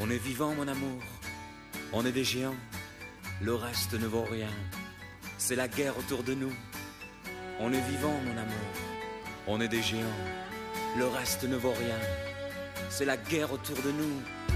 On est vivant, mon amour, on est des géants, le reste ne vaut rien. C'est la guerre autour de nous. On est vivant, mon amour, on est des géants, le reste ne vaut rien. C'est la guerre autour de nous.